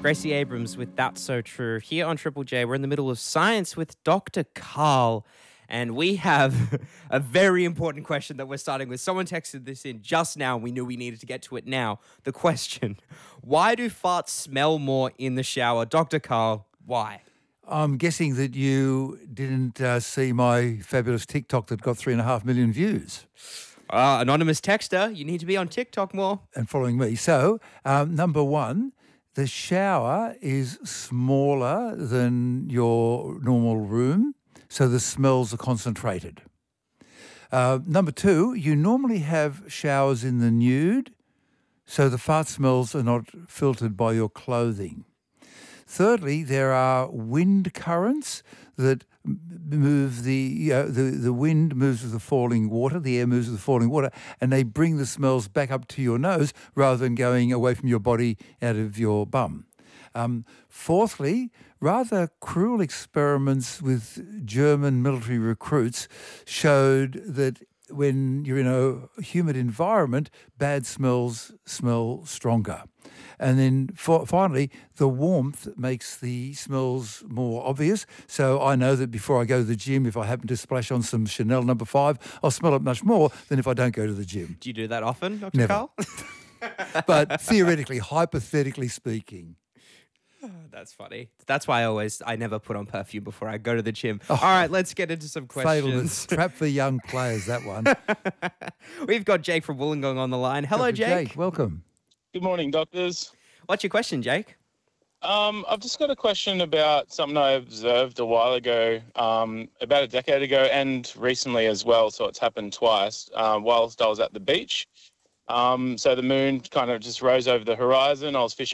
Gracie Abrams with That's So True here on Triple J. We're in the middle of science with Dr. Carl, and we have a very important question that we're starting with. Someone texted this in just now. We knew we needed to get to it now. The question, why do farts smell more in the shower? Dr. Carl, why? I'm guessing that you didn't see my fabulous TikTok that got 3.5 million views. Anonymous texter, you need to be on TikTok more. And following me. So, number one, the shower is smaller than your normal room, so the smells are concentrated. Number two, you normally have showers in the nude, so the fart smells are not filtered by your clothing. Thirdly, there are wind currents that move the wind moves with the falling water, the air moves with the falling water, and they bring the smells back up to your nose rather than going away from your body out of your bum. Fourthly, rather cruel experiments with German military recruits showed that when you're in a humid environment, bad smells smell stronger. And then finally, the warmth makes the smells more obvious. So I know that before I go to the gym, if I happen to splash on some Chanel No. 5, I'll smell it much more than if I don't go to the gym. Do you do that often, Dr. Never. Carl? But theoretically, hypothetically speaking. That's funny. That's why I never put on perfume before I go to the gym. All right, let's get into some questions. Fatal trap for young players, that one. We've got Jake from Wollongong on the line. Hello, Dr. Jake. Welcome. Good morning, doctors. What's your question, Jake? I've just got a question about something I observed a while ago, about a decade ago, and recently as well. So it's happened twice whilst I was at the beach. So the moon kind of just rose over the horizon. I was fishing